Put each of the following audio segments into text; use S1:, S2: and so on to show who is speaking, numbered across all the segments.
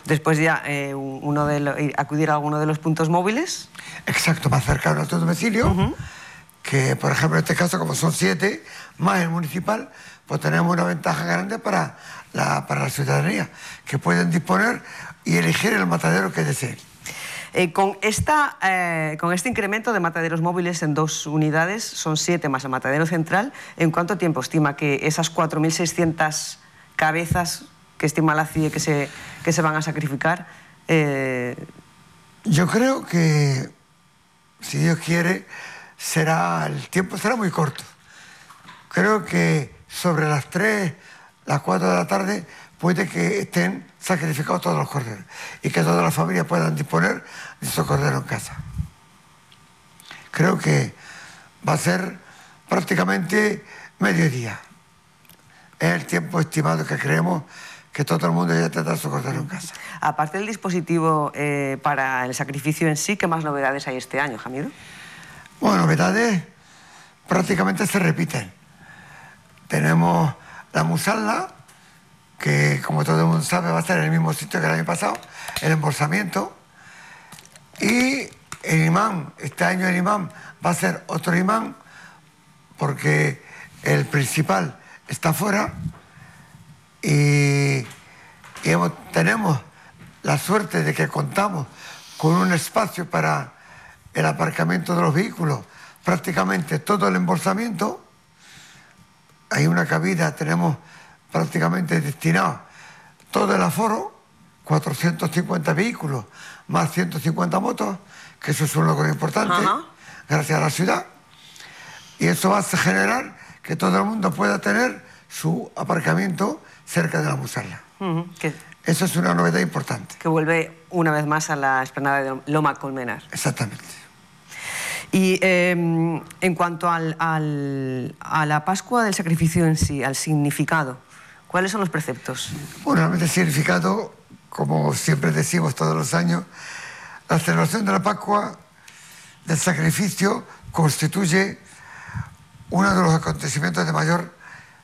S1: Después ya acudir a alguno de los puntos móviles.
S2: Exacto, más cercano a tu domicilio, que por ejemplo en este caso, como son 7, más el municipal, pues tenemos una ventaja grande para la ciudadanía, que pueden disponer y elegir el matadero que deseen.
S1: Con este incremento de mataderos móviles en 2 unidades, son 7 más el matadero central, ¿en cuánto tiempo estima que esas 4.600 cabezas que estima la CIE que se van a sacrificar?
S2: Yo creo que, si Dios quiere, el tiempo será muy corto. Creo que sobre las 3, las 4 de la tarde puede que estén sacrificados todos los corderos y que todas las familias puedan disponer de esos corderos en casa. Creo que va a ser prácticamente mediodía. Es el tiempo estimado que creemos que todo el mundo ya tendrá su cordero en casa.
S1: Aparte del dispositivo para el sacrificio en sí, ¿qué más novedades hay este año, Jamido?
S2: Bueno, novedades prácticamente se repiten. Tenemos la musala, que como todo el mundo sabe va a estar en el mismo sitio que el año pasado, el embolsamiento, y el imán. Este año el imán va a ser otro imán porque el principal está fuera y tenemos la suerte de que contamos con un espacio para el aparcamiento de los vehículos, prácticamente todo el embolsamiento. Hay una cabida, tenemos prácticamente destinado todo el aforo, 450 vehículos, más 150 motos, que eso es un logro importante, gracias a la ciudad. Y eso va a generar que todo el mundo pueda tener su aparcamiento cerca de la musala. Eso es una novedad importante.
S1: Que vuelve una vez más a la explanada de Loma Colmenar.
S2: Exactamente.
S1: Y en cuanto a la Pascua del Sacrificio en sí, al significado, ¿cuáles son los preceptos?
S2: Bueno, realmente el significado, como siempre decimos todos los años, la celebración de la Pascua del Sacrificio constituye uno de los acontecimientos de mayor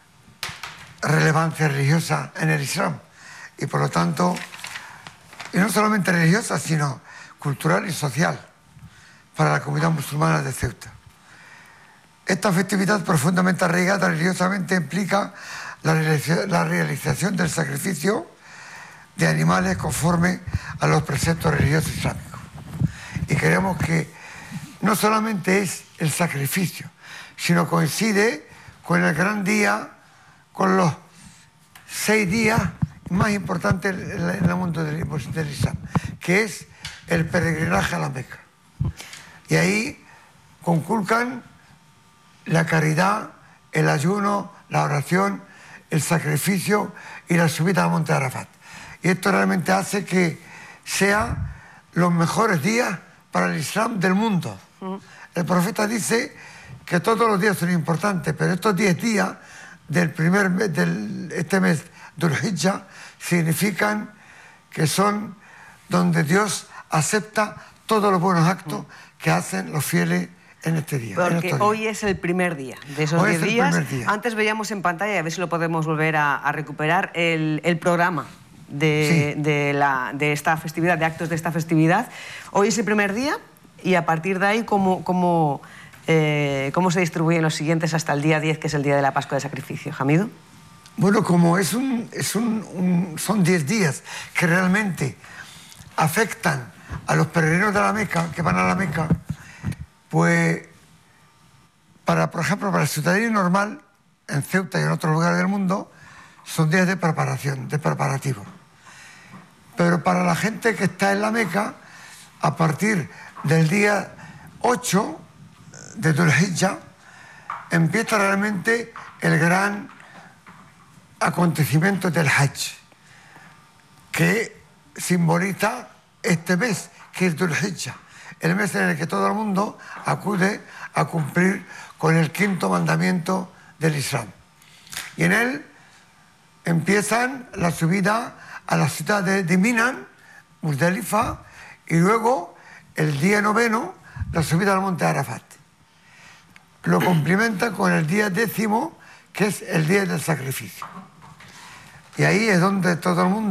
S2: relevancia religiosa en el Islam, y por lo tanto, y no solamente religiosa, sino cultural y social para la comunidad musulmana de Ceuta. Esta festividad profundamente arraigada religiosamente implica la realización del sacrificio de animales conforme a los preceptos religiosos islámicos. Y creemos que no solamente es el sacrificio, sino coincide con el gran día, con los 6 días más importantes en el mundo del Islam, que es el peregrinaje a la Meca. Y ahí conculcan la caridad, el ayuno, la oración, el sacrificio y la subida al monte Arafat. Y esto realmente hace que sean los mejores días para el Islam del mundo. El profeta dice que todos los días son importantes, pero estos 10 días del primer mes, este mes Dhul Hijjah, significan que son donde Dios acepta todos los buenos actos que hacen los fieles en este día.
S1: Porque hoy es el primer día de esos 10 días. Antes veíamos en pantalla, a ver si lo podemos volver a recuperar, el programa de esta festividad, de actos de esta festividad. Hoy es el primer día y a partir de ahí, ¿cómo se distribuyen los siguientes hasta el día 10, que es el día de la Pascua de Sacrificio? Jamido.
S2: Bueno, como son 10 días que realmente afectan a los peregrinos de la Meca, que van a la Meca, pues, por ejemplo, para el ciudadano normal, en Ceuta y en otros lugares del mundo, son días de preparación, de preparativo. Pero para la gente que está en la Meca, a partir del día 8 de Dhul Hijjah, empieza realmente el gran acontecimiento del Hajj, que simboliza este mes, que es Dhul Hijjah, el mes en el que todo el mundo acude a cumplir con el 5.º mandamiento del Islam. Y en él empiezan la subida a la ciudad de Mina, Muzdalifa, y luego el día 9, la subida al monte Arafat. Lo complementa con el día 10, que es el día del sacrificio. Y ahí es donde todo el mundo